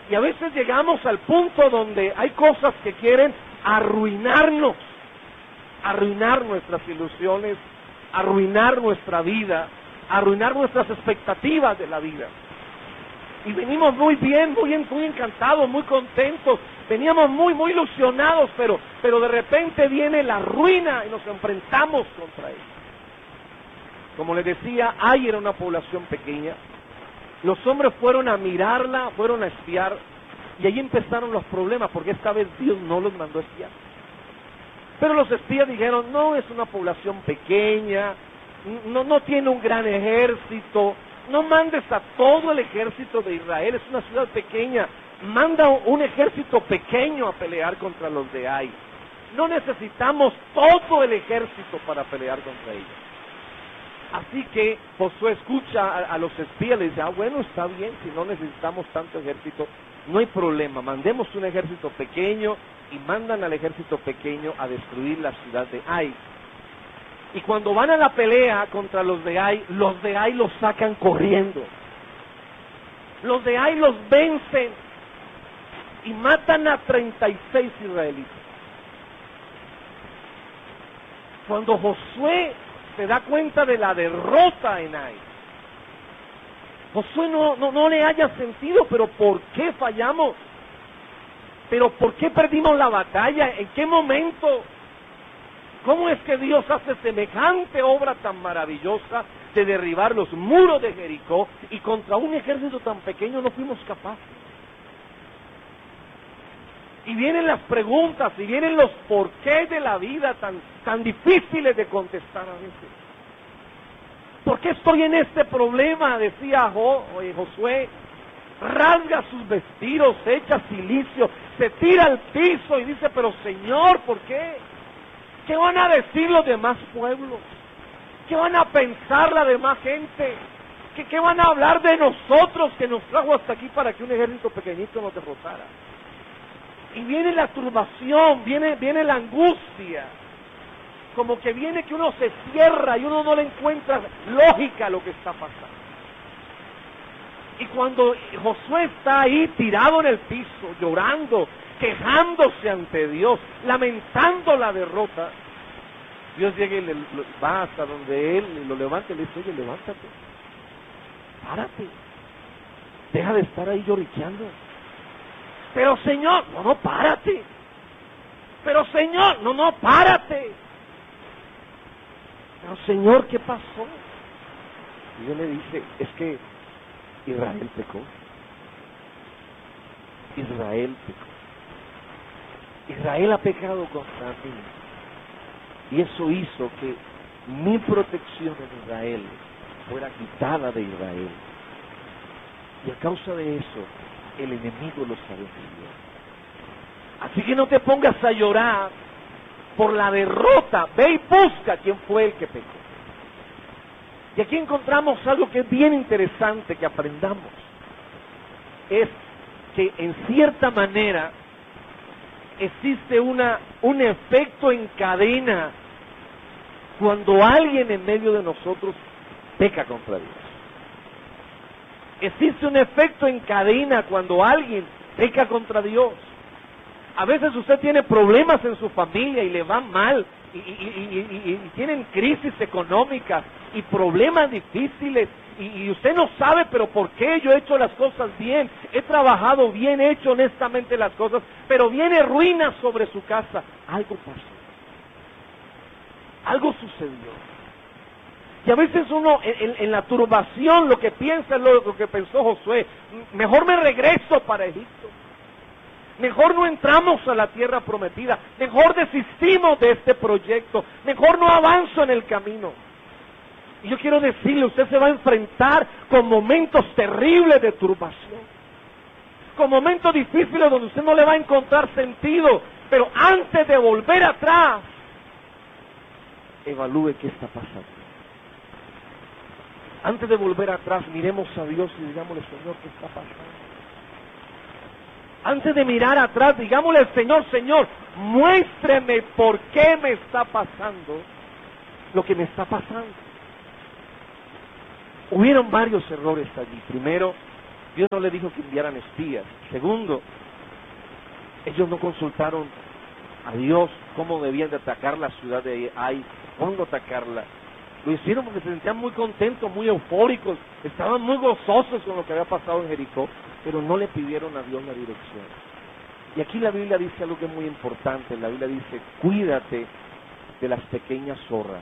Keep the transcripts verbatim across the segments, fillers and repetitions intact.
Y a veces llegamos al punto donde hay cosas que quieren arruinarnos, arruinar nuestras ilusiones, arruinar nuestra vida, arruinar nuestras expectativas de la vida. Y venimos muy bien, muy, muy encantados, muy contentos, veníamos muy, muy ilusionados, pero, pero de repente viene la ruina y nos enfrentamos contra ella. Como les decía, Ai era una población pequeña. Los hombres fueron a mirarla, fueron a espiar, y ahí empezaron los problemas, porque esta vez Dios no los mandó a espiar. Pero los espías dijeron, no, es una población pequeña, no, no tiene un gran ejército, no mandes a todo el ejército de Israel, es una ciudad pequeña, manda un ejército pequeño a pelear contra los de Ai. No necesitamos todo el ejército para pelear contra ellos. Así que Josué escucha a, a los espías y les dice, ah, bueno, está bien, si no necesitamos tanto ejército, no hay problema, mandemos un ejército pequeño, y mandan al ejército pequeño a destruir la ciudad de Ai. Y cuando van a la pelea contra los de Ai, los de Ai los sacan corriendo. Los de Ai los vencen y matan a treinta y seis israelitas. Cuando Josué se da cuenta de la derrota en Ai, Josué no, no, no le haya sentido, pero ¿por qué fallamos? ¿Pero por qué perdimos la batalla? ¿En qué momento? ¿Cómo es que Dios hace semejante obra tan maravillosa de derribar los muros de Jericó y contra un ejército tan pequeño no fuimos capaces? Y vienen las preguntas, y vienen los porqués de la vida tan, tan difíciles de contestar a veces. ¿Por qué estoy en este problema? Decía Jo, oye, Josué. Rasga sus vestidos, echa silicio, se tira al piso y dice, pero Señor, ¿por qué? ¿Qué van a decir los demás pueblos? ¿Qué van a pensar la demás gente? ¿Qué, qué van a hablar de nosotros que nos trajo hasta aquí para que un ejército pequeñito nos derrotara? Y viene la turbación, viene, viene la angustia, como que viene que uno se cierra y uno no le encuentra lógica a lo que está pasando. Y cuando Josué está ahí tirado en el piso, llorando, quejándose ante Dios, lamentando la derrota, Dios llega y le, va hasta donde él, y lo levanta y le dice, oye, levántate, párate, deja de estar ahí lloriqueando. Pero Señor, no, no, párate. Pero Señor, no, no, párate. Pero Señor, ¿qué pasó? Y Dios le dice, es que Israel pecó. Israel pecó. Israel ha pecado contra mí. Y eso hizo que mi protección en Israel fuera quitada de Israel. Y a causa de eso, el enemigo los ha vencido. Así que no te pongas a llorar por la derrota. Ve y busca quién fue el que pecó. Y aquí encontramos algo que es bien interesante que aprendamos. Es que en cierta manera existe una, un efecto en cadena cuando alguien en medio de nosotros peca contra Dios. Existe un efecto en cadena cuando alguien peca contra Dios. A veces usted tiene problemas en su familia y le va mal, y, y, y, y, y tienen crisis económicas y problemas difíciles, y, y usted no sabe, pero ¿por qué? Yo he hecho las cosas bien, he trabajado bien, he hecho honestamente las cosas, pero viene ruina sobre su casa. Algo pasó, algo sucedió. Y a veces uno, en, en la turbación, lo que piensa es lo, lo que pensó Josué, mejor me regreso para Egipto. Mejor no entramos a la tierra prometida, mejor desistimos de este proyecto, mejor no avanzo en el camino. Y yo quiero decirle, usted se va a enfrentar con momentos terribles de turbación, con momentos difíciles donde usted no le va a encontrar sentido, pero antes de volver atrás, evalúe qué está pasando. Antes de volver atrás, miremos a Dios y digámosle, Señor, ¿qué está pasando? Antes de mirar atrás, digámosle al Señor, Señor, muéstreme por qué me está pasando lo que me está pasando. Hubieron varios errores allí. Primero, Dios no le dijo que enviaran espías. Segundo, ellos no consultaron a Dios cómo debían de atacar la ciudad de Ai, cuándo atacarla. Lo hicieron porque se sentían muy contentos, muy eufóricos, estaban muy gozosos con lo que había pasado en Jericó, pero no le pidieron a Dios la dirección. Y aquí la Biblia dice algo que es muy importante. La Biblia dice, cuídate de las pequeñas zorras.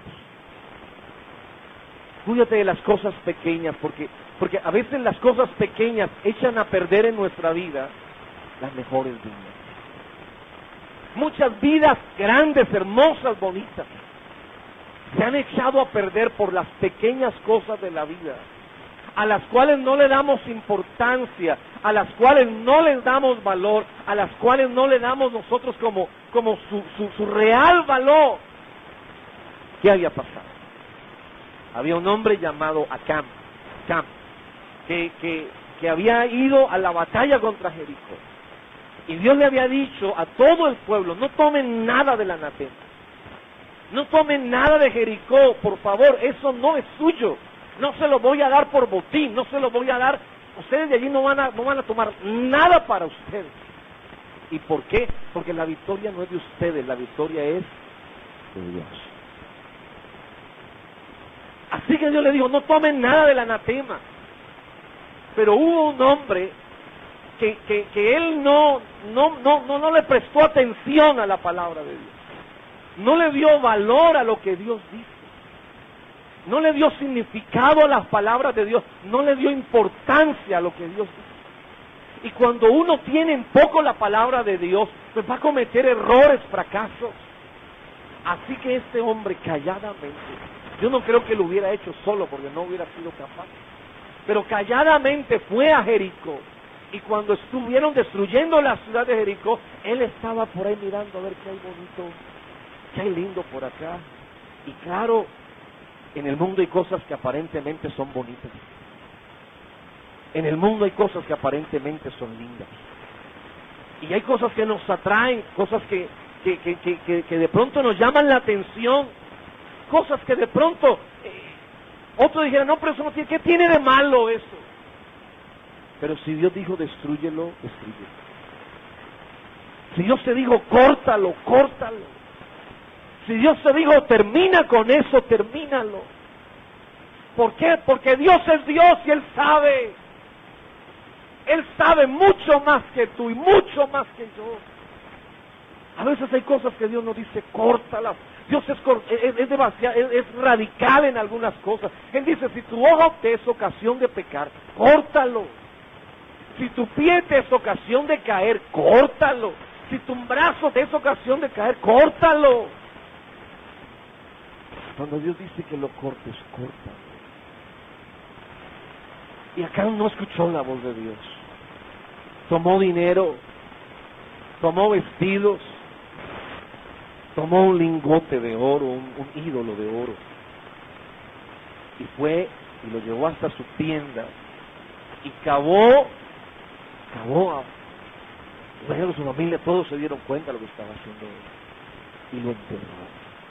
Cuídate de las cosas pequeñas, porque, porque a veces las cosas pequeñas echan a perder en nuestra vida las mejores vidas. Muchas vidas grandes, hermosas, bonitas, se han echado a perder por las pequeñas cosas de la vida, a las cuales no le damos importancia, a las cuales no les damos valor, a las cuales no le damos nosotros como, como su, su, su real valor. ¿Qué había pasado? Había un hombre llamado Acán, Acán que, que, que había ido a la batalla contra Jericó. Y Dios le había dicho a todo el pueblo, no tomen nada del anatema. No tomen nada de Jericó, por favor, eso no es suyo. No se lo voy a dar por botín, no se lo voy a dar. Ustedes de allí no van a, no van a tomar nada para ustedes. ¿Y por qué? Porque la victoria no es de ustedes, la victoria es de Dios. Así que Dios le dijo, no tomen nada del anatema. Pero hubo un hombre que, que, que él no, no, no, no, no le prestó atención a la palabra de Dios. No le dio valor a lo que Dios dice. No le dio significado a las palabras de Dios. No le dio importancia a lo que Dios dice. Y cuando uno tiene en poco la palabra de Dios, pues va a cometer errores, fracasos. Así que este hombre calladamente, yo no creo que lo hubiera hecho solo porque no hubiera sido capaz, pero calladamente fue a Jericó. Y cuando estuvieron destruyendo la ciudad de Jericó, él estaba por ahí mirando a ver qué hay bonito, qué hay lindo por acá. Y claro, en el mundo hay cosas que aparentemente son bonitas. En el mundo hay cosas que aparentemente son lindas. Y hay cosas que nos atraen, cosas que, que, que, que, que, que de pronto nos llaman la atención. Cosas que de pronto, eh, otros dijeran, no, pero eso no tiene, ¿qué tiene de malo eso? Pero si Dios dijo, destrúyelo, destrúyelo. Si Dios te dijo, córtalo, córtalo. Si Dios te dijo, termina con eso, termínalo. ¿Por qué? Porque Dios es Dios y Él sabe. Él sabe mucho más que tú y mucho más que yo. A veces hay cosas que Dios nos dice, córtalas. Dios es, es, es, demasiado, es, es radical en algunas cosas. Él dice, si tu ojo te es ocasión de pecar, córtalo. Si tu pie te es ocasión de caer, córtalo. Si tu brazo te es ocasión de caer, córtalo. Cuando Dios dice que lo cortes, córtalo. Y acá no escuchó la voz de Dios. Tomó dinero, tomó vestidos, tomó un lingote de oro, un, un ídolo de oro, y fue y lo llevó hasta su tienda y cavó, cavó a, bueno, su familia, todos se dieron cuenta de lo que estaba haciendo él, y lo enterró.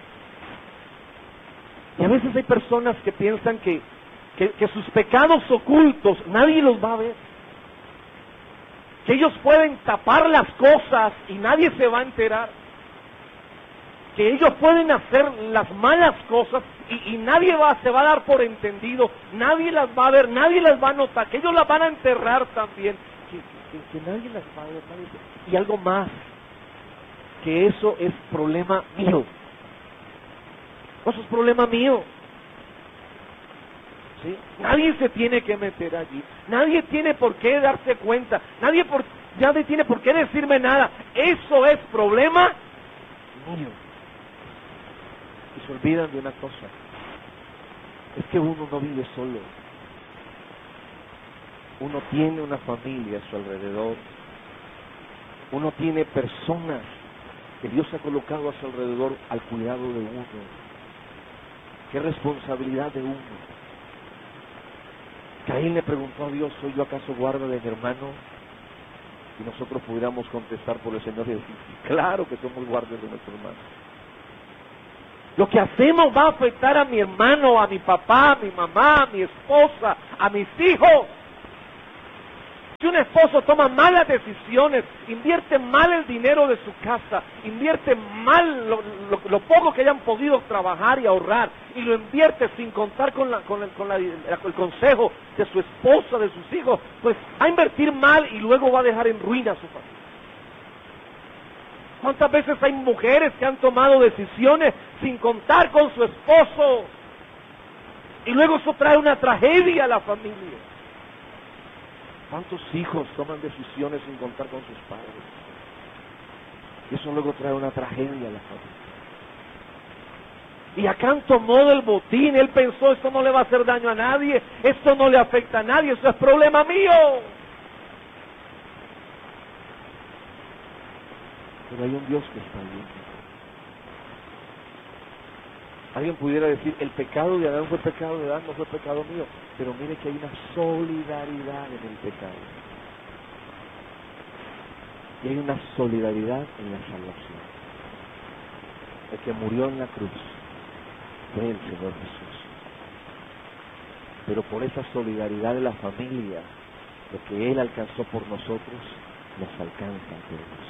Y a veces hay personas que piensan que, que, que sus pecados ocultos nadie los va a ver, que ellos pueden tapar las cosas y nadie se va a enterar, que ellos pueden hacer las malas cosas y, y nadie va, se va a dar por entendido, nadie las va a ver, nadie las va a notar, que ellos las van a enterrar también, que, que, que nadie las va a ver, nadie se... Y algo más, que eso es problema mío, eso es problema mío. ¿Sí? Nadie se tiene que meter allí, nadie tiene por qué darse cuenta, nadie, por, nadie tiene por qué decirme nada, eso es problema mío. Y se olvidan de una cosa, es que uno no vive solo, uno tiene una familia a su alrededor, uno tiene personas que Dios ha colocado a su alrededor al cuidado de uno. Qué responsabilidad de uno. Caín le preguntó a Dios, ¿soy yo acaso guarda de mi hermano? Y nosotros pudiéramos contestar por el Señor y decir, claro que somos guardias de nuestro hermano. Lo que hacemos va a afectar a mi hermano, a mi papá, a mi mamá, a mi esposa, a mis hijos. Si un esposo toma malas decisiones, invierte mal el dinero de su casa, invierte mal lo, lo, lo poco que hayan podido trabajar y ahorrar, y lo invierte sin contar con, la, con, el, con la, el consejo de su esposa, de sus hijos, pues va a invertir mal y luego va a dejar en ruina a su familia. ¿Cuántas veces hay mujeres que han tomado decisiones sin contar con su esposo? Y luego eso trae una tragedia a la familia. ¿Cuántos hijos toman decisiones sin contar con sus padres? Y eso luego trae una tragedia a la familia. Y Acán tomó del botín, él pensó, esto no le va a hacer daño a nadie, esto no le afecta a nadie, eso es problema mío. Pero hay un Dios que está viendo. Alguien pudiera decir, el pecado de Adán fue pecado de Adán, no fue pecado mío. Pero mire que hay una solidaridad en el pecado. Y hay una solidaridad en la salvación. El que murió en la cruz fue el Señor Jesús. Pero por esa solidaridad de la familia, lo que Él alcanzó por nosotros, nos alcanza a todos.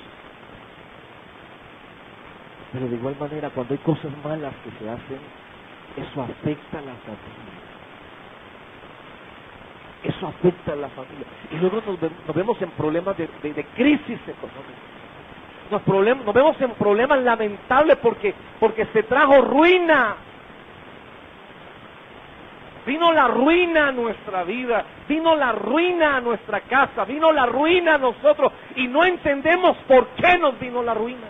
Pero de igual manera, cuando hay cosas malas que se hacen, eso afecta a la familia. Eso afecta a la familia. Y luego nos, ve, nos vemos en problemas de, de, de crisis económica. Nos, problem, nos vemos en problemas lamentables porque, porque se trajo ruina. Vino la ruina a nuestra vida, vino la ruina a nuestra casa, vino la ruina a nosotros y no entendemos por qué nos vino la ruina.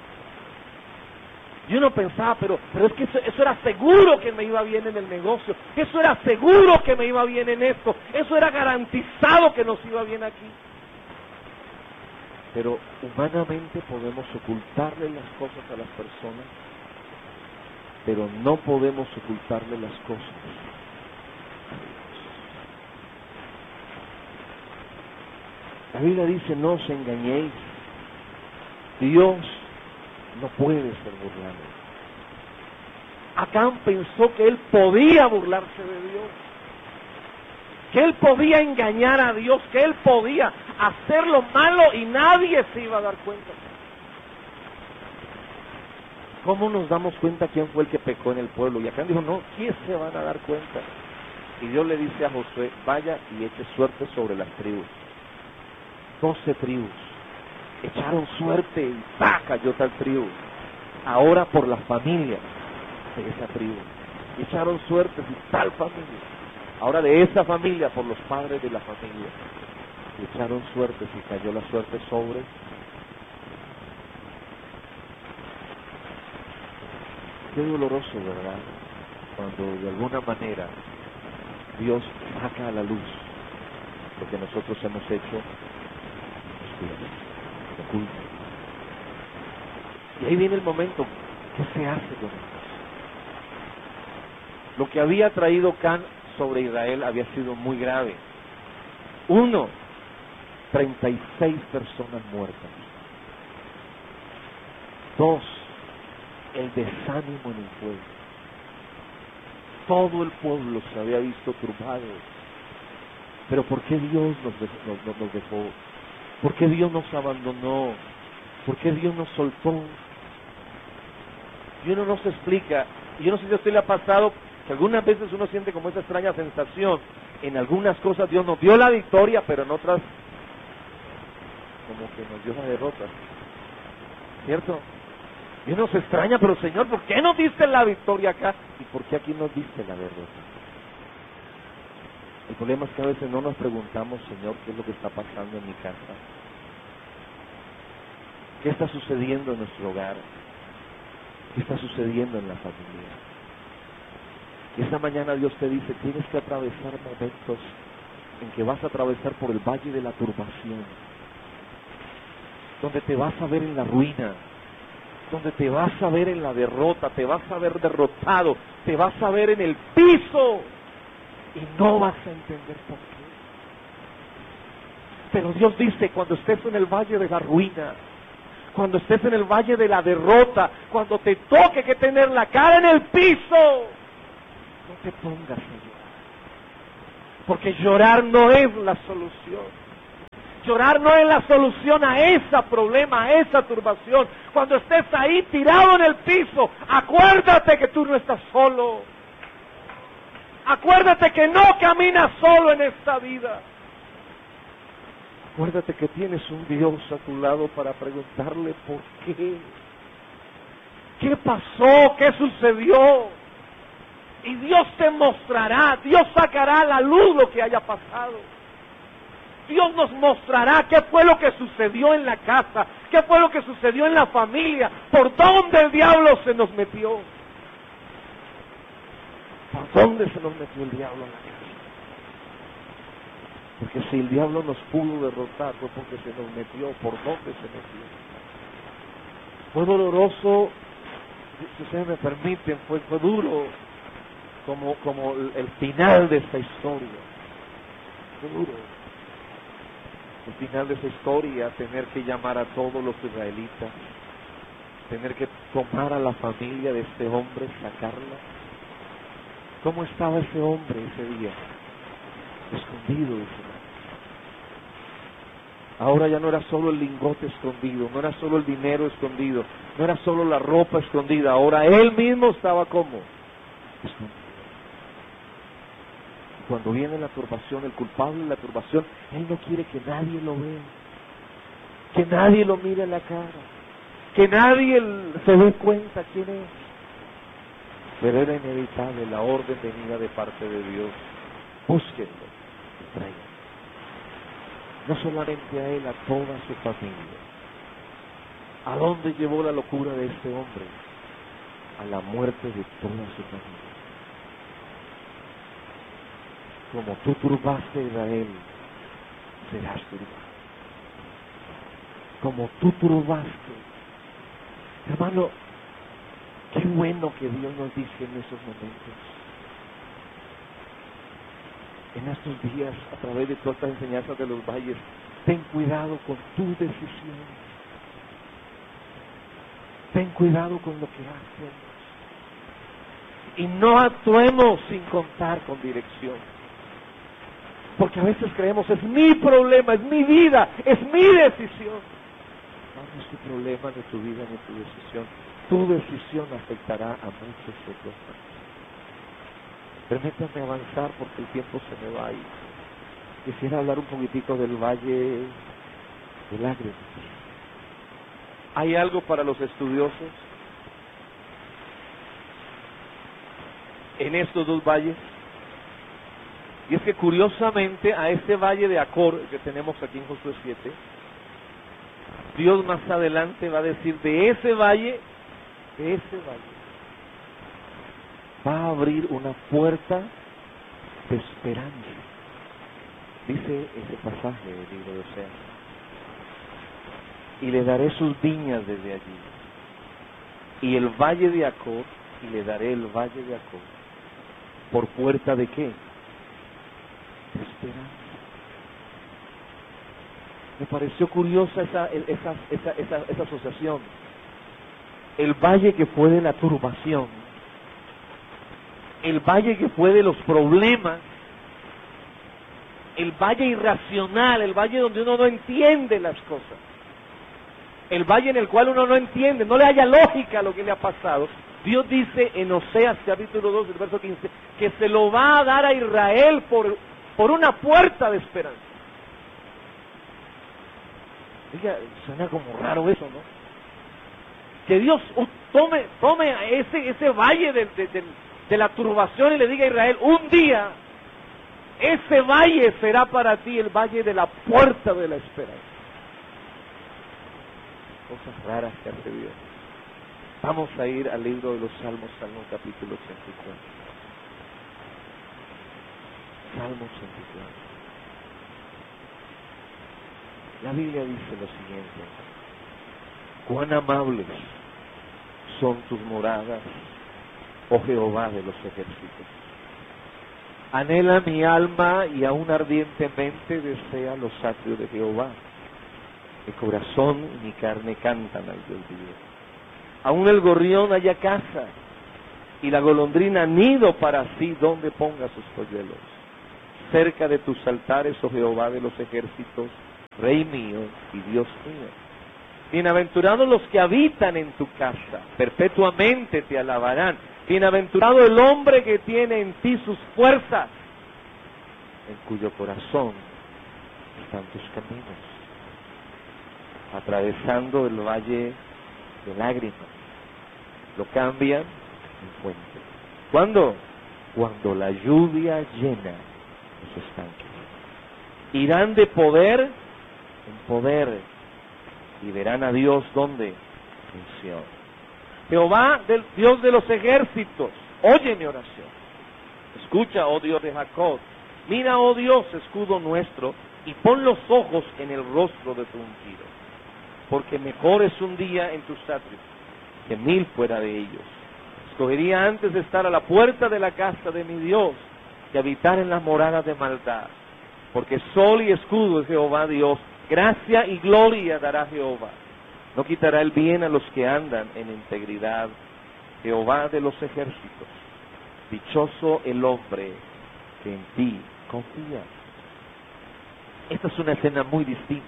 Y uno pensaba, pero, pero es que eso, eso era seguro que me iba bien en el negocio, eso era seguro que me iba bien en esto, eso era garantizado que nos iba bien aquí. Pero humanamente podemos ocultarle las cosas a las personas, pero no podemos ocultarle las cosas a Dios. La Biblia dice, no os engañéis, Dios no puede ser burlado. Acán pensó que él podía burlarse de Dios, que él podía engañar a Dios, que él podía hacer lo malo y nadie se iba a dar cuenta. ¿Cómo nos damos cuenta quién fue el que pecó en el pueblo? Y Acán dijo, no, ¿quién se van a dar cuenta? Y Dios le dice a Josué, vaya y eche suerte sobre las tribus. Doce tribus. Echaron suerte y ¡pah! Cayó tal tribu. Ahora por las familias de esa tribu. Echaron suerte y tal familia. Ahora de esa familia por los padres de la familia. Echaron suerte y cayó la suerte sobre. Qué doloroso, ¿verdad? Cuando de alguna manera Dios saca a la luz lo que nosotros hemos hecho. Oculto. Y ahí viene el momento, ¿qué se hace con esto? Lo que había traído Can sobre Israel había sido muy grave. Uno, treinta y seis personas muertas. Dos, el desánimo en el pueblo. Todo el pueblo se había visto turbado. Pero ¿por qué Dios nos, nos, nos dejó? ¿Por qué Dios nos abandonó? ¿Por qué Dios nos soltó? Y uno no se explica. Y yo no sé si a usted le ha pasado que algunas veces uno siente como esa extraña sensación. En algunas cosas Dios nos dio la victoria, pero en otras como que nos dio la derrota. ¿Cierto? Y uno se extraña, pero Señor, ¿por qué nos diste la victoria acá? ¿Y por qué aquí nos diste la derrota? El problema es que a veces no nos preguntamos, Señor, ¿qué es lo que está pasando en mi casa? ¿Qué está sucediendo en nuestro hogar? ¿Qué está sucediendo en la familia? Y esta mañana Dios te dice, tienes que atravesar momentos en que vas a atravesar por el valle de la turbación, donde te vas a ver en la ruina, donde te vas a ver en la derrota, te vas a ver derrotado, te vas a ver en el piso. Y no vas a entender por qué. Pero Dios dice, cuando estés en el valle de la ruina, cuando estés en el valle de la derrota, cuando te toque que tener la cara en el piso, no te pongas a llorar. Porque llorar no es la solución. Llorar no es la solución a ese problema, a esa turbación. Cuando estés ahí tirado en el piso, acuérdate que tú no estás solo. Acuérdate que no caminas solo en esta vida. Acuérdate que tienes un Dios a tu lado para preguntarle por qué. ¿Qué pasó? ¿Qué sucedió? Y Dios te mostrará, Dios sacará a la luz lo que haya pasado. Dios nos mostrará qué fue lo que sucedió en la casa, qué fue lo que sucedió en la familia, por dónde el diablo se nos metió. ¿Por dónde se nos metió el diablo en la casa? Porque si el diablo nos pudo derrotar fue porque se nos metió. ¿Por dónde se metió? Fue doloroso, si ustedes me permiten, fue, fue duro como, como el final de esta historia. Fue duro. El final de esa historia, tener que llamar a todos los israelitas, tener que tomar a la familia de este hombre, sacarla. ¿Cómo estaba ese hombre ese día? Escondido, dice. Ahora ya no era solo el lingote escondido, no era solo el dinero escondido, no era solo la ropa escondida, ahora él mismo estaba como escondido. Cuando viene la turbación, el culpable de la turbación, él no quiere que nadie lo vea, que nadie lo mire en la cara, que nadie se dé cuenta quién es. Pero era inevitable la orden venida de parte de Dios. Búsquenlo y tráiganlo. No solamente a él, a toda su familia. ¿A dónde llevó la locura de este hombre? A la muerte de toda su familia. Como tú turbaste a Israel, serás turbado. Como tú turbaste. Hermano, qué bueno que Dios nos dice en esos momentos. En estos días, a través de todas estas enseñanzas de los valles, ten cuidado con tu decisión. Ten cuidado con lo que haces. Y no actuemos sin contar con dirección. Porque a veces creemos, es mi problema, es mi vida, es mi decisión. No, no es tu problema, ni tu vida, ni tu decisión. Tu decisión afectará a muchos otros. Permítanme avanzar porque el tiempo se me va a ir. Quisiera hablar un poquitico del valle de lágrimas. ¿Hay algo para los estudiosos en estos dos valles? Y es que curiosamente a este valle de Acor que tenemos aquí en Josué siete, Dios más adelante va a decir de ese valle, de ese valle, va a abrir una puerta de esperanza. Dice ese pasaje del libro de Oseas. Y le daré sus viñas desde allí. Y el valle de Acor, y le daré el valle de Acor. ¿Por puerta de qué? De esperanza. Me pareció curiosa esa, esa, esa, esa, esa asociación. El valle que fue de la turbación, el valle que fue de los problemas, el valle irracional, el valle donde uno no entiende las cosas, el valle en el cual uno no entiende, no le haya lógica a lo que le ha pasado. Dios dice en Oseas capítulo dos, el verso quince, que se lo va a dar a Israel por, por una puerta de esperanza. Diga, suena como raro eso, ¿no? Que Dios uh, tome, tome a ese, ese valle de, de, de, de la turbación y le diga a Israel, un día ese valle será para ti el valle de la puerta de la esperanza. Cosas raras que hace Dios. Vamos a ir al libro de los Salmos, Salmo capítulo ochenta y cuatro. Salmo ochenta y cuatro. La Biblia dice lo siguiente: cuán amables son tus moradas, oh Jehová de los ejércitos. Anhela mi alma y aún ardientemente desea los atrios de Jehová. Mi corazón y mi carne cantan al Dios vivo. Aún el gorrión halla casa y la golondrina nido para sí donde ponga sus polluelos. Cerca de tus altares, oh Jehová de los ejércitos, Rey mío y Dios mío. Bienaventurados los que habitan en tu casa, perpetuamente te alabarán. Bienaventurado el hombre que tiene en ti sus fuerzas, en cuyo corazón están tus caminos, atravesando el valle de lágrimas, lo cambian en fuente. ¿Cuándo? Cuando la lluvia llena los estanques. Irán de poder en poder y verán a Dios, ¿dónde? En Sión. Jehová, del Dios de los ejércitos, oye mi oración. Escucha, oh Dios de Jacob. Mira, oh Dios, escudo nuestro, y pon los ojos en el rostro de tu ungido. Porque mejor es un día en tus atrios que mil fuera de ellos. Escogería antes de estar a la puerta de la casa de mi Dios que habitar en las moradas de maldad. Porque sol y escudo es Jehová Dios. Gracia y gloria dará Jehová. No quitará el bien a los que andan en integridad. Jehová de los ejércitos. Dichoso el hombre que en ti confía. Esta es una escena muy distinta.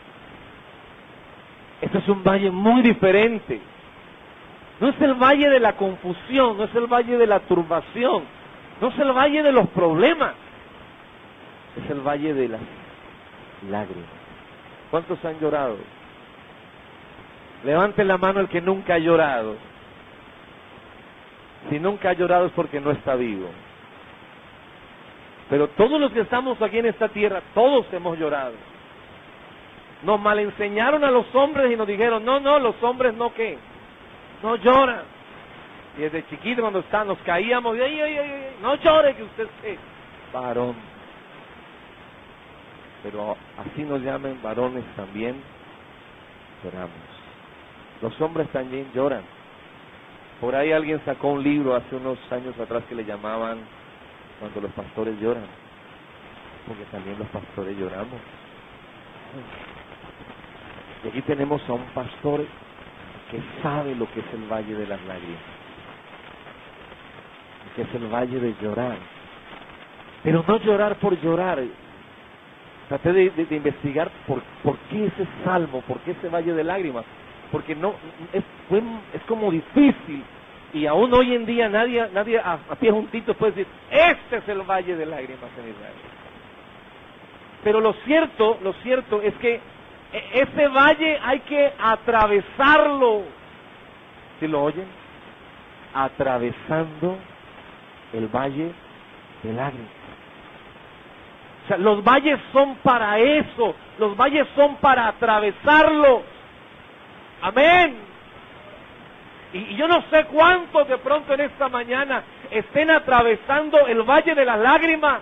Este es un valle muy diferente. No es el valle de la confusión, no es el valle de la turbación, no es el valle de los problemas, es el valle de las lágrimas. ¿Cuántos han llorado? Levante la mano el que nunca ha llorado. Si nunca ha llorado es porque no está vivo. Pero todos los que estamos aquí en esta tierra, todos hemos llorado. Nos malenseñaron a los hombres y nos dijeron, no, no, los hombres no, ¿qué? No lloran. Y desde chiquito cuando está, nos caíamos, y, ay, ay, ay, no llore que usted es varón. Pero así nos llamen varones también, lloramos. Los hombres también lloran. Por ahí alguien sacó un libro hace unos años atrás que le llamaban Cuando los pastores lloran, porque también los pastores lloramos. Y aquí tenemos a un pastor que sabe lo que es el valle de las lágrimas, que es el valle de llorar, pero no llorar por llorar. Traté de, de, de investigar por, por qué ese salmo, por qué ese valle de lágrimas, porque no es, fue, es como difícil, y aún hoy en día nadie, nadie a, a pie juntito puede decir, este es el valle de lágrimas en Israel. Pero lo cierto, lo cierto es que ese valle hay que atravesarlo. ¿Sí lo oyen? Atravesando el valle de lágrimas. O sea, los valles son para eso. Los valles son para atravesarlos. Amén. Y, y yo no sé cuántos de pronto en esta mañana estén atravesando el valle de las lágrimas.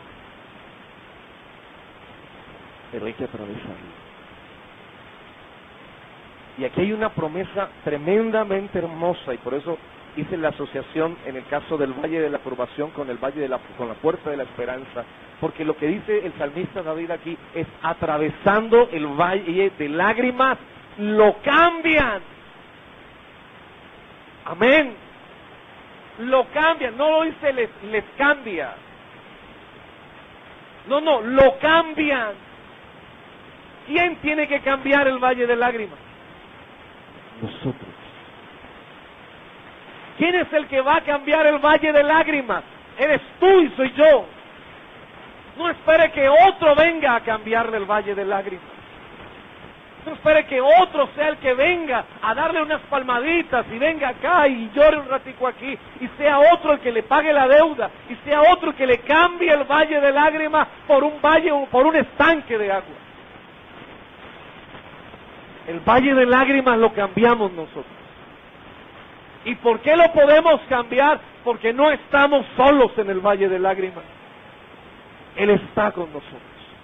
Pero hay que atravesarlo. Y aquí hay una promesa tremendamente hermosa, y por eso hice la asociación en el caso del Valle de la Turbación con el Valle de la, con la Puerta de la Esperanza, porque lo que dice el salmista David aquí es atravesando el Valle de Lágrimas, lo cambian. Amén. Lo cambian, no lo dice les, les cambia. No, no, lo cambian. ¿Quién tiene que cambiar el Valle de Lágrimas? Nosotros. ¿Quién es el que va a cambiar el valle de lágrimas? Eres tú y soy yo. No espere que otro venga a cambiarle el valle de lágrimas. No espere que otro sea el que venga a darle unas palmaditas y venga acá y llore un ratico aquí, y sea otro el que le pague la deuda, y sea otro el que le cambie el valle de lágrimas por un valle, por un estanque de agua. El valle de lágrimas lo cambiamos nosotros. ¿Y por qué lo podemos cambiar? Porque no estamos solos en el valle de lágrimas. Él está con nosotros.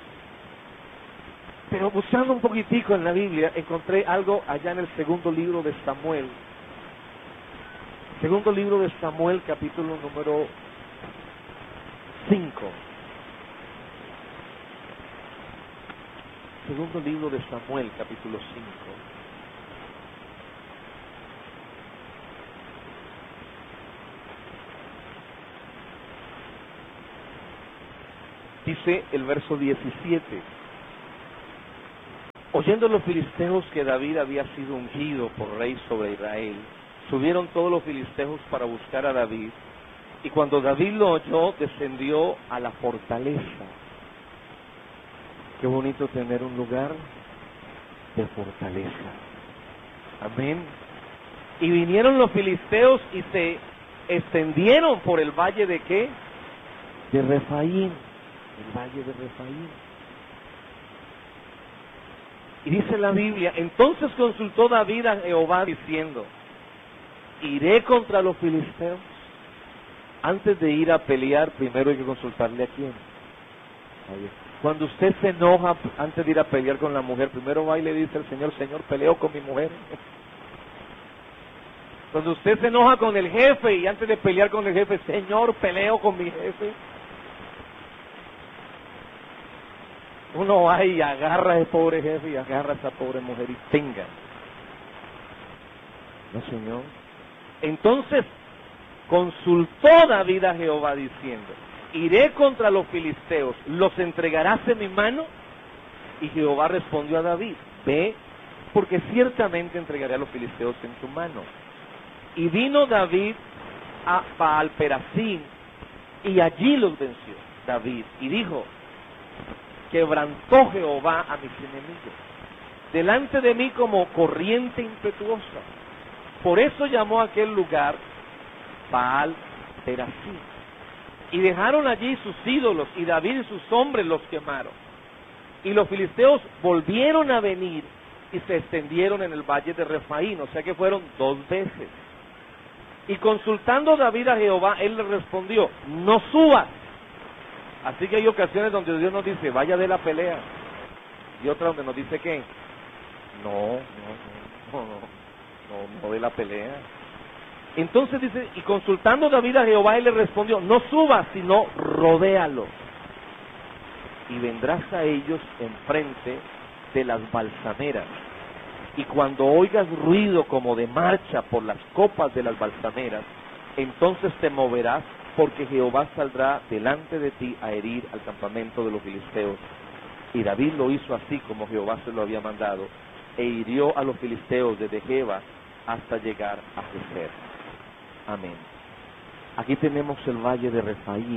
Pero buscando un poquitico en la Biblia, encontré algo allá en el segundo libro de Samuel. Segundo libro de Samuel, capítulo número cinco. Segundo libro de Samuel, capítulo cinco. Dice el verso diecisiete. Oyendo los filisteos que David había sido ungido por rey sobre Israel, subieron todos los filisteos para buscar a David, y cuando David lo oyó, descendió a la fortaleza. Qué bonito tener un lugar de fortaleza. Amén. Y vinieron los filisteos y se extendieron por el valle de ¿qué? De Refaín. El valle de Refaín. Y dice la Biblia, entonces consultó David a Jehová diciendo, ¿iré contra los filisteos? Antes de ir a pelear, primero hay que consultarle a quién. Cuando usted se enoja antes de ir a pelear con la mujer, primero va y le dice al Señor, Señor, peleo con mi mujer. Cuando usted se enoja con el jefe y antes de pelear con el jefe, Señor, peleo con mi jefe. Uno va y agarra a ese pobre jefe y agarra a esa pobre mujer y tenga. No, Señor. Entonces consultó David a Jehová diciendo, iré contra los filisteos, ¿los entregarás en mi mano? Y Jehová respondió a David, ve, porque ciertamente entregaré a los filisteos en tu mano. Y vino David a Baal-Perasim, y allí los venció David, y dijo, quebrantó Jehová a mis enemigos, delante de mí como corriente impetuosa. Por eso llamó a aquel lugar Baal-Perasim. Y dejaron allí sus ídolos, y David y sus hombres los quemaron. Y los filisteos volvieron a venir, y se extendieron en el valle de Refaín, o sea que fueron dos veces. Y consultando David a Jehová, él le respondió, no subas. Así que hay ocasiones donde Dios nos dice, vaya de la pelea. Y otra donde nos dice que, no, no, no, no, no, no de la pelea. Entonces dice, y consultando David a Jehová, él le respondió, no subas, sino rodéalos. Y vendrás a ellos enfrente de las balsameras. Y cuando oigas ruido como de marcha por las copas de las balsameras, entonces te moverás, porque Jehová saldrá delante de ti a herir al campamento de los filisteos. Y David lo hizo así como Jehová se lo había mandado, e hirió a los filisteos desde Geba hasta llegar a Gezer. Amén. Aquí tenemos el valle de Refaín.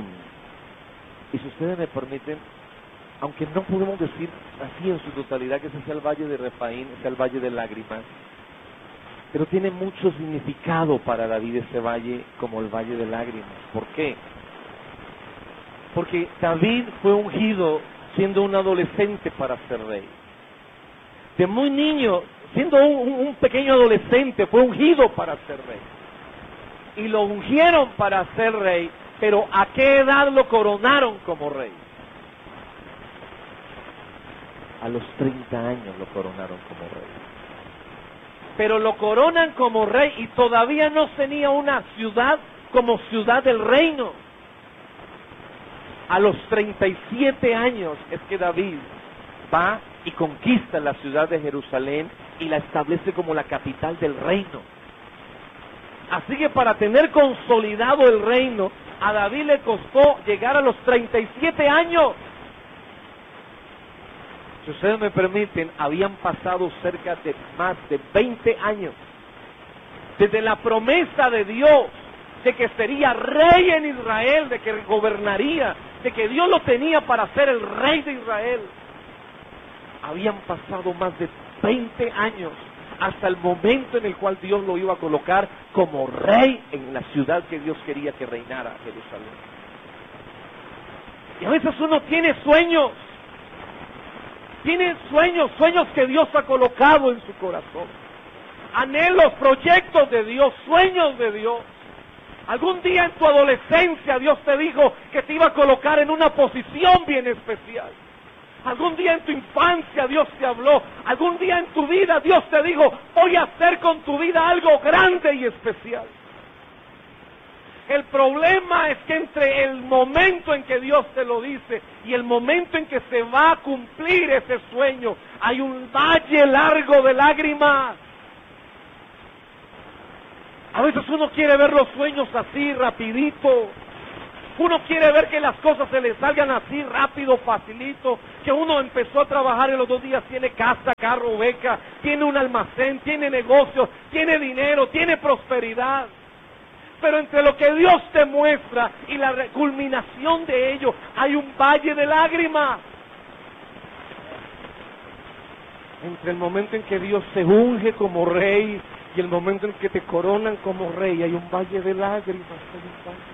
Y si ustedes me permiten, aunque no podemos decir así en su totalidad que ese sea el valle de Refaín, sea el valle de lágrimas, pero tiene mucho significado para David ese valle como el valle de lágrimas. ¿Por qué? Porque David fue ungido siendo un adolescente para ser rey. De muy niño, siendo un, un pequeño adolescente, fue ungido para ser rey. Y lo ungieron para ser rey, pero ¿a qué edad lo coronaron como rey? A los treinta años lo coronaron como rey. Pero lo coronan como rey y todavía no tenía una ciudad como ciudad del reino. A los treinta y siete años es que David va y conquista la ciudad de Jerusalén y la establece como la capital del reino. Así que para tener consolidado el reino, a David le costó llegar a los treinta y siete años. Si ustedes me permiten, habían pasado cerca de más de veinte años desde la promesa de Dios de que sería rey en Israel, de que gobernaría, de que Dios lo tenía para ser el rey de Israel. Habían pasado más de veinte años hasta el momento en el cual Dios lo iba a colocar como rey en la ciudad que Dios quería que reinara, Jerusalén. Y a veces uno tiene sueños, tiene sueños, sueños que Dios ha colocado en su corazón, anhelos, proyectos de Dios, sueños de Dios. Algún día en tu adolescencia Dios te dijo que te iba a colocar en una posición bien especial. Algún día en tu infancia Dios te habló. Algún día en tu vida Dios te dijo, voy a hacer con tu vida algo grande y especial. El problema es que entre el momento en que Dios te lo dice y el momento en que se va a cumplir ese sueño, hay un valle largo de lágrimas. A veces uno quiere ver los sueños así, rapidito. Uno quiere ver que las cosas se le salgan así rápido, facilito, que uno empezó a trabajar y los dos días tiene casa, carro, beca, tiene un almacén, tiene negocios, tiene dinero, tiene prosperidad. Pero entre lo que Dios te muestra y la culminación de ello, hay un valle de lágrimas. Entre el momento en que Dios se unge como rey y el momento en que te coronan como rey, hay un valle de lágrimas. Hay un valle.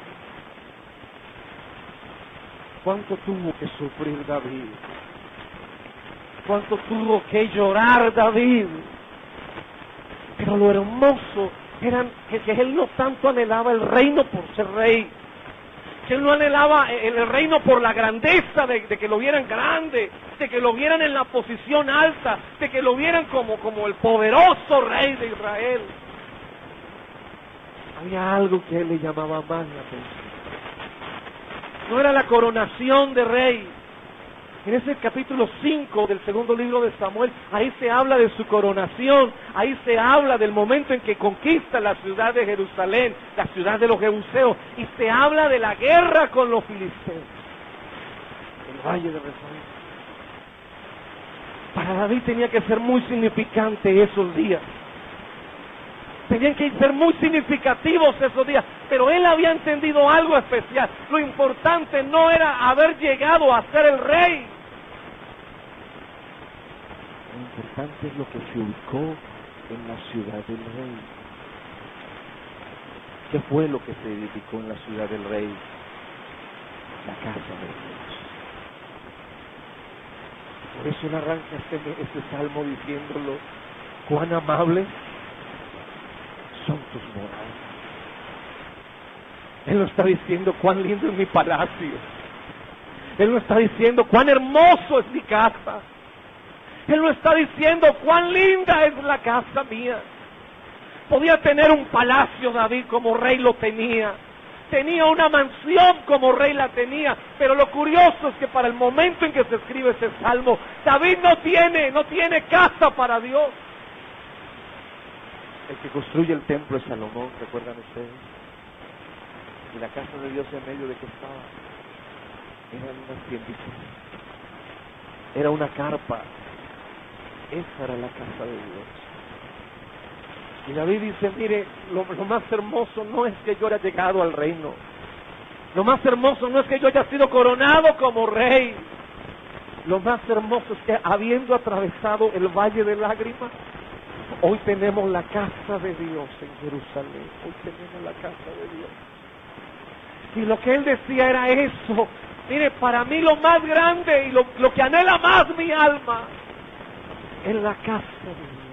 ¿Cuánto tuvo que sufrir David? ¿Cuánto tuvo que llorar David? Pero lo hermoso era que, que él no tanto anhelaba el reino por ser rey, que él no anhelaba el, el reino por la grandeza de, de que lo vieran grande, de que lo vieran en la posición alta, de que lo vieran como, como el poderoso rey de Israel. Había algo que a él le llamaba más la atención. No era la coronación de rey. En ese capítulo cinco del segundo libro de Samuel, ahí se habla de su coronación, ahí se habla del momento en que conquista la ciudad de Jerusalén, la ciudad de los jebuseos, y se habla de la guerra con los filisteos, el valle de Refaim. Para David tenía que ser muy significante esos días. Tenían que ser muy significativos esos días, pero él había entendido algo especial. Lo importante no era haber llegado a ser el rey. Lo importante es lo que se ubicó en la ciudad del rey. ¿Qué fue lo que se edificó en la ciudad del rey? La casa de Dios. Por eso él arranca este, este salmo diciéndolo: cuán amables son tus moradas. Él no está diciendo cuán lindo es mi palacio. Él no está diciendo cuán hermoso es mi casa. Él no está diciendo cuán linda es la casa mía. Podía tener un palacio David como rey lo tenía. Tenía una mansión como rey la tenía. Pero lo curioso es que para el momento en que se escribe ese salmo, David no tiene, no tiene casa para Dios. El que construye el templo es Salomón, ¿recuerdan ustedes? Y la casa de Dios en medio de que estaba, eran unas tienditas, era una carpa. Esa era la casa de Dios. Y David dice, mire, lo, lo más hermoso no es que yo haya llegado al reino. Lo más hermoso no es que yo haya sido coronado como rey. Lo más hermoso es que habiendo atravesado el valle de lágrimas, hoy tenemos la casa de Dios en Jerusalén. Hoy tenemos la casa de Dios. Y lo que él decía era eso. Mire, para mí lo más grande y lo, lo que anhela más mi alma es la casa de Dios.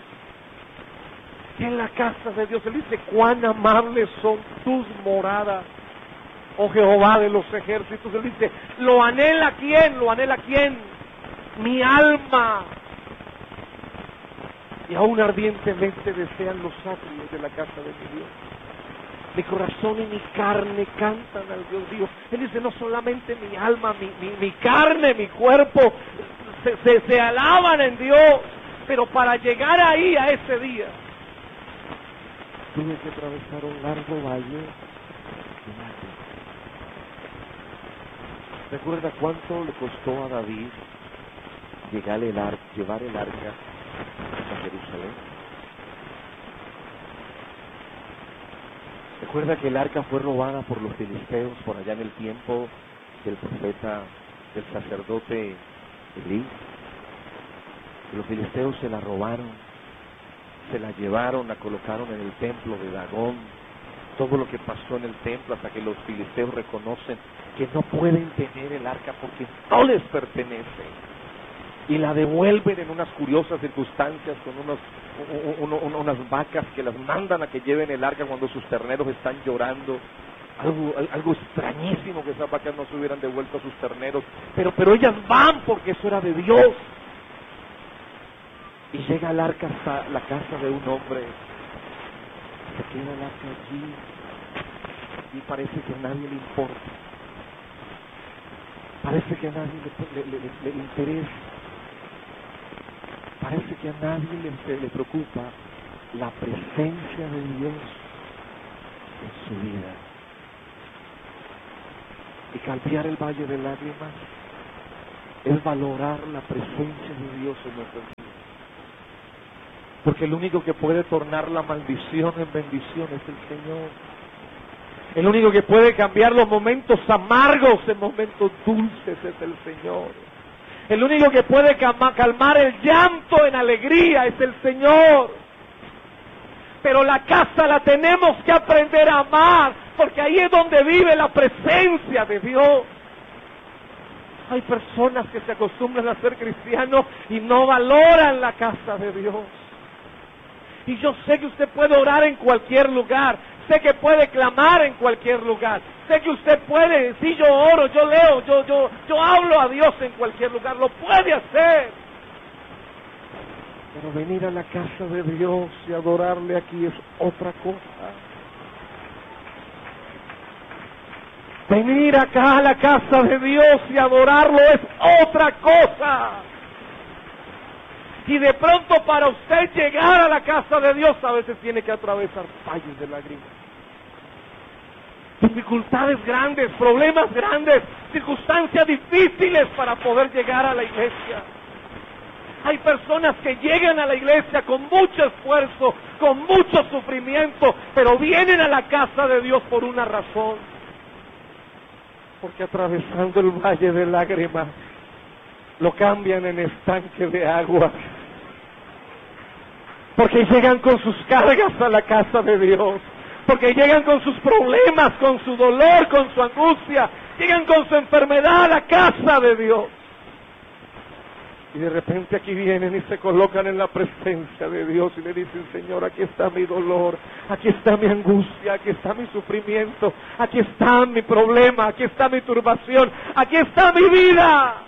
En la casa de Dios. Él dice, cuán amables son tus moradas, oh Jehová de los ejércitos. Él dice, ¿lo anhela quién? ¿Lo anhela quién? Mi alma. Y aún ardientemente desean los atrios de la casa de mi Dios. Mi corazón y mi carne cantan al Dios vivo. Él dice, no solamente mi alma, mi, mi, mi carne, mi cuerpo se, se, se alaban en Dios. Pero para llegar ahí, a ese día, tuve que atravesar un largo valle de lágrimas. ¿Recuerda cuánto le costó a David llegar el ar- llevar el arca a Jerusalén? Recuerda que el arca fue robada por los filisteos por allá en el tiempo del profeta, del sacerdote Elí. Los filisteos se la robaron, se la llevaron, la colocaron en el templo de Dagón. Todo lo que pasó en el templo hasta que los filisteos reconocen que no pueden tener el arca porque no les pertenece. Y la devuelven en unas curiosas circunstancias con unos, uno, uno, unas vacas que las mandan a que lleven el arca cuando sus terneros están llorando. Algo, algo extrañísimo que esas vacas no se hubieran devuelto a sus terneros. Pero, pero ellas van porque eso era de Dios. Y llega el arca hasta la casa de un hombre. Se queda el arca allí. Y parece que a nadie le importa. Parece que a nadie le, le, le, le, le interesa. Parece que a nadie le, le preocupa la presencia de Dios en su vida. Y cambiar el valle de lágrimas es valorar la presencia de Dios en nuestras vidas. Porque el único que puede tornar la maldición en bendición es el Señor. El único que puede cambiar los momentos amargos en momentos dulces es el Señor. El único que puede calmar el llanto en alegría es el Señor. Pero la casa la tenemos que aprender a amar, porque ahí es donde vive la presencia de Dios. Hay personas que se acostumbran a ser cristianos y no valoran la casa de Dios. Y yo sé que usted puede orar en cualquier lugar, sé que puede clamar en cualquier lugar, sé que usted puede, si yo oro, yo leo, yo, yo, yo hablo a Dios en cualquier lugar, lo puede hacer. Pero venir a la casa de Dios y adorarle aquí es otra cosa. Venir acá a la casa de Dios y adorarlo es otra cosa. Y de pronto para usted llegar a la casa de Dios a veces tiene que atravesar valles de lágrimas. Dificultades grandes, problemas grandes, circunstancias difíciles para poder llegar a la iglesia. Hay personas que llegan a la iglesia con mucho esfuerzo, con mucho sufrimiento, pero vienen a la casa de Dios por una razón. Porque atravesando el valle de lágrimas, lo cambian en estanque de agua. Porque llegan con sus cargas a la casa de Dios. Porque llegan con sus problemas, con su dolor, con su angustia. Llegan con su enfermedad a la casa de Dios. Y de repente aquí vienen y se colocan en la presencia de Dios y le dicen: Señor, aquí está mi dolor, aquí está mi angustia, aquí está mi sufrimiento, aquí está mi problema, aquí está mi turbación, aquí está mi vida.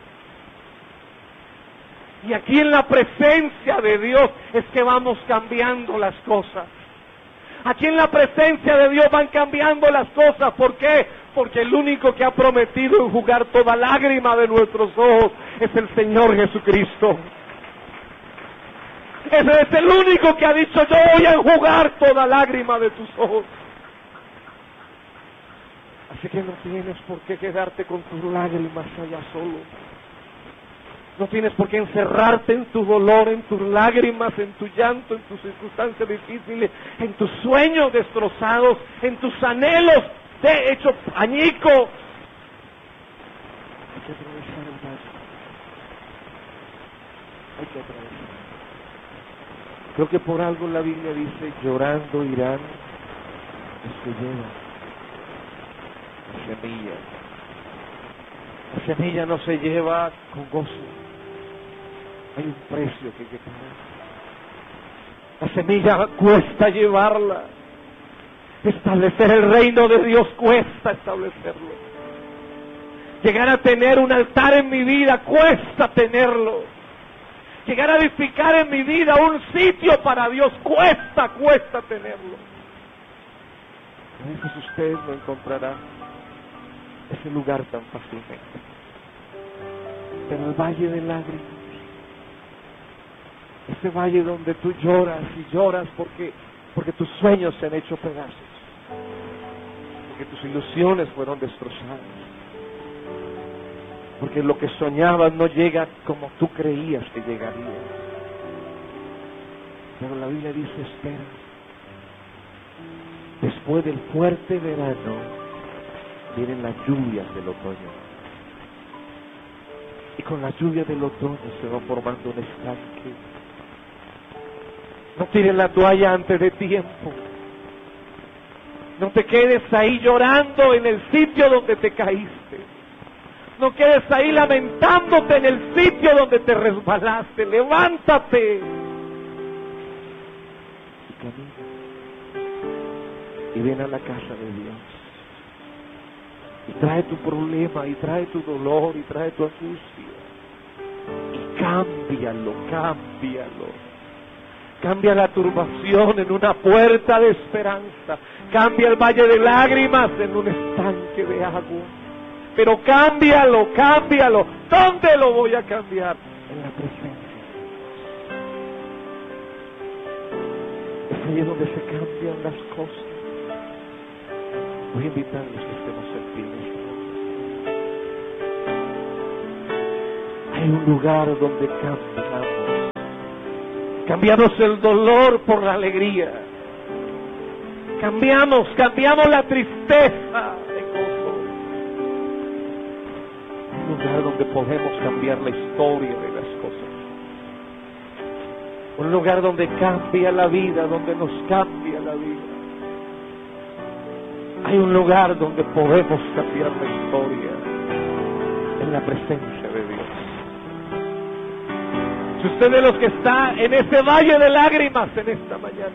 Y aquí en la presencia de Dios es que vamos cambiando las cosas. Aquí en la presencia de Dios van cambiando las cosas. ¿Por qué? Porque el único que ha prometido enjugar toda lágrima de nuestros ojos es el Señor Jesucristo. Ese es el único que ha dicho: yo voy a enjugar toda lágrima de tus ojos. Así que no tienes por qué quedarte con tus lágrimas allá solo. No tienes por qué encerrarte en tu dolor, en tus lágrimas, en tu llanto, en tus circunstancias difíciles, en tus sueños destrozados, en tus anhelos de hecho añico. Hay que atravesar el valle. Hay que atravesar. Creo que por algo la Biblia dice: llorando irán los que llevan la semilla. La semilla no se lleva con gozo. Hay un precio que hay que pagar. La semilla cuesta llevarla. Establecer el reino de Dios cuesta establecerlo. Llegar a tener un altar en mi vida cuesta tenerlo. Llegar a edificar en mi vida un sitio para Dios cuesta, cuesta tenerlo. A veces usted no encontrará ese lugar tan fácilmente. Pero el valle de lágrimas, ese valle donde tú lloras y lloras porque, porque tus sueños se han hecho pedazos, porque tus ilusiones fueron destrozadas, porque lo que soñabas no llega como tú creías que llegaría. Pero la Biblia dice: espera. Después del fuerte verano vienen las lluvias del otoño. Y con las lluvias del otoño se va formando un estanque. No tires la toalla antes de tiempo. No te quedes ahí llorando en el sitio donde te caíste. No quedes ahí lamentándote en el sitio donde te resbalaste. Levántate y camina. Y ven a la casa de Dios. Y trae tu problema, y trae tu dolor, y trae tu angustia. Y cámbialo, cámbialo. Cambia la turbación en una puerta de esperanza. Cambia el valle de lágrimas en un estanque de agua. Pero cámbialo, cámbialo. ¿Dónde lo voy a cambiar? En la presencia. Es ahí donde se cambian las cosas. Voy a invitarlos que estemos en pie. Hay un lugar donde cambiamos. Cambiamos el dolor por la alegría. Cambiamos, cambiamos la tristeza en gozo. Un lugar donde podemos cambiar la historia de las cosas. Un lugar donde cambia la vida, donde nos cambia la vida. Hay un lugar donde podemos cambiar la historia, en la presencia de Dios. Si usted es de los que está en ese valle de lágrimas en esta mañana,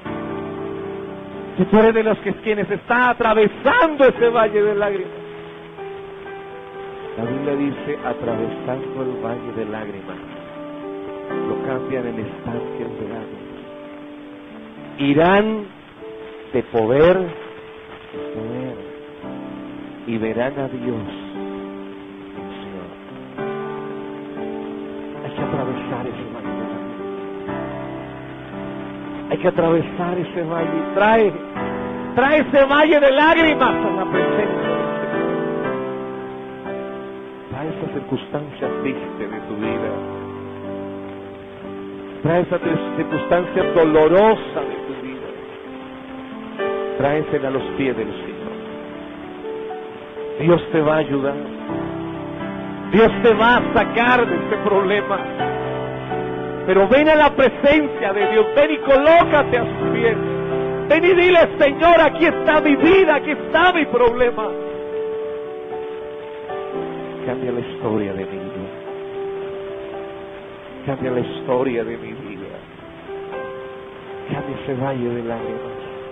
si tú eres de los que quienes está atravesando ese valle de lágrimas, la Biblia dice, atravesando el valle de lágrimas, lo cambian en estancias de lágrimas. Irán de poder en poder y verán a Dios. Señor, hay que atravesar ese valle de lágrimas. Hay que atravesar ese valle. Trae, trae ese valle de lágrimas a la presencia del Señor. Trae esa circunstancia triste de tu vida. Trae esa circunstancia dolorosa de tu vida. Tráesela a los pies del Señor. Dios te va a ayudar. Dios te va a sacar de este problema. Pero ven a la presencia de Dios. Ven y colócate a sus pies. Ven y dile, Señor, aquí está mi vida, aquí está mi problema. Cambia la historia de mi vida. Cambia la historia de mi vida. Cambia ese valle de lágrimas.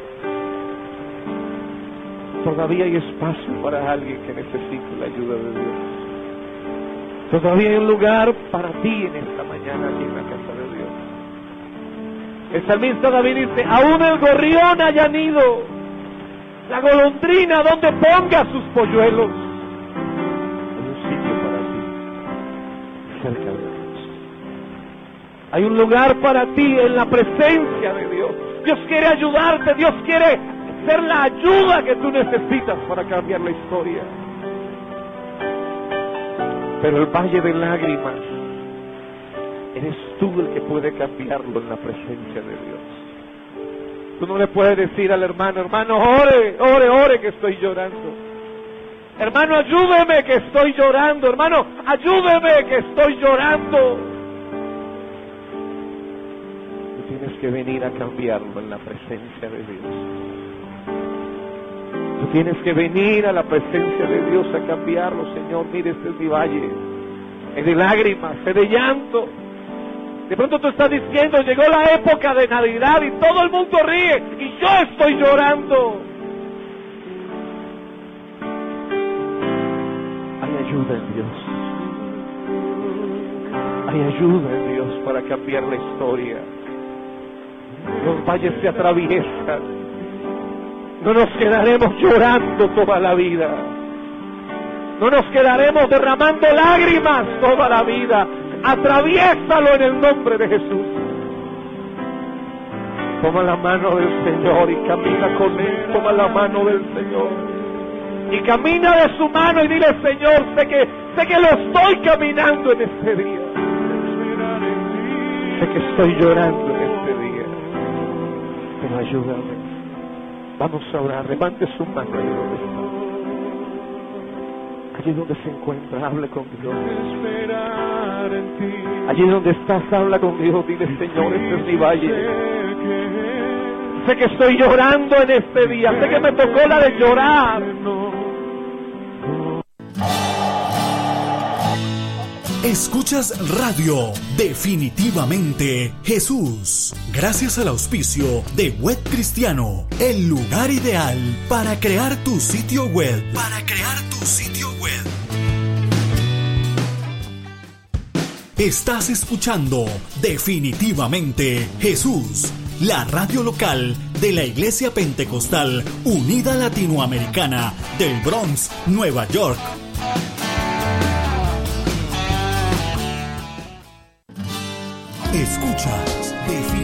Todavía hay espacio para alguien que necesite la ayuda de Dios. Todavía hay un lugar para ti en esta mañana aquí en la casa de Dios. El salmista David dice, aún el gorrión haya nido, la golondrina donde ponga sus polluelos. Hay un sitio para ti, cerca de Dios. Hay un lugar para ti en la presencia de Dios. Dios quiere ayudarte, Dios quiere ser la ayuda que tú necesitas para cambiar la historia. Pero el valle de lágrimas, eres tú el que puede cambiarlo en la presencia de Dios. Tú no le puedes decir al hermano, hermano, ore, ore, ore que estoy llorando. Hermano, ayúdeme que estoy llorando. Hermano, ayúdeme que estoy llorando. Tú tienes que venir a cambiarlo en la presencia de Dios. Tú tienes que venir a la presencia de Dios a cambiarlo, Señor. Mire, este es mi valle, es de lágrimas, es de llanto. De pronto tú estás diciendo, llegó la época de Navidad y todo el mundo ríe y yo estoy llorando. Hay ayuda en Dios. Hay ayuda en Dios para cambiar la historia. Los valles se atraviesan. No nos quedaremos llorando toda la vida. No nos quedaremos derramando lágrimas toda la vida. Atraviésalo en el nombre de Jesús. Toma la mano del Señor y camina con Él. Toma la mano del Señor y camina de su mano y dile, Señor, sé que, sé que lo estoy caminando en este día. Sé que estoy llorando en este día. Pero ayúdame. Vamos a orar, levante su mano ahí donde está. Allí donde se encuentra, hable con Dios. Allí donde estás, habla con Dios. Dile, Señor, este es mi valle. Sé que estoy llorando en este día. Sé que me tocó la de llorar. Escuchas Radio Definitivamente Jesús. Gracias al auspicio de Web Cristiano, el lugar ideal para crear tu sitio web. Para crear tu sitio web. Estás escuchando Definitivamente Jesús, la radio local de la Iglesia Pentecostal Unida Latinoamericana del Bronx, Nueva York. Escuchas Definitivamente.